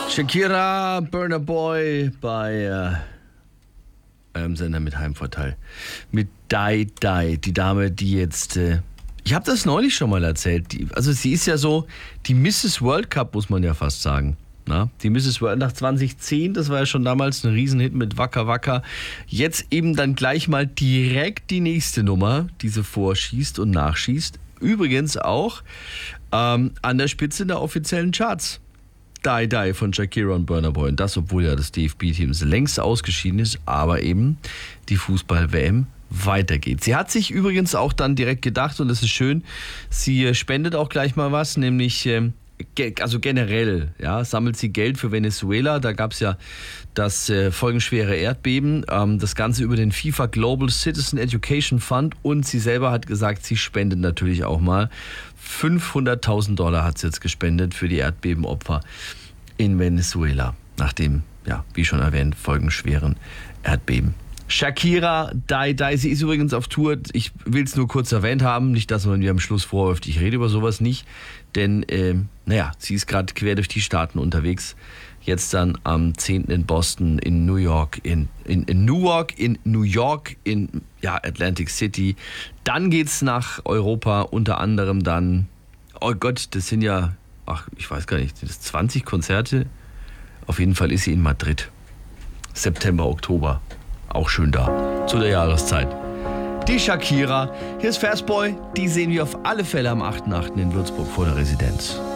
Shakira, Burna Boy bei eurem Sender mit Heimvorteil. Mit Dai Dai, die Dame, die jetzt... ich habe das neulich schon mal erzählt. Also sie ist ja so die Mrs. World Cup, muss man ja fast sagen. Na, die Mrs. World nach 2010, das war ja schon damals ein Riesenhit mit Waka Waka. Jetzt eben dann gleich mal direkt die nächste Nummer, die sie vorschießt und nachschießt. Übrigens auch an der Spitze der offiziellen Charts. Die Die von Shakira und Burna Boy. Und das, obwohl ja das DFB-Team längst ausgeschieden ist, aber eben die Fußball-WM weitergeht. Sie hat sich übrigens auch dann direkt gedacht, und das ist schön, sie spendet auch gleich mal was, nämlich... also generell, ja, sammelt sie Geld für Venezuela. Da gab es ja das folgenschwere Erdbeben. Das Ganze über den FIFA Global Citizen Education Fund. Und sie selber hat gesagt, sie spendet natürlich auch mal. $500.000 hat sie jetzt gespendet für die Erdbebenopfer in Venezuela. Nach dem, ja, wie schon erwähnt, folgenschweren Erdbeben. Shakira, Die Die, sie ist übrigens auf Tour. Ich will es nur kurz erwähnt haben, nicht, dass man mir am Schluss vorwirft, ich rede über sowas nicht, denn, sie ist gerade quer durch die Staaten unterwegs. Jetzt dann am 10. in Boston, in New York, in Newark, in New York, in Atlantic City. Dann geht's nach Europa, unter anderem dann, oh Gott, das sind ja, ich weiß gar nicht, das 20 Konzerte. Auf jeden Fall ist sie in Madrid. September, Oktober. Auch schön da, zu der Jahreszeit. Die Shakira, hier ist Fastboy, die sehen wir auf alle Fälle am 8.8. in Würzburg vor der Residenz.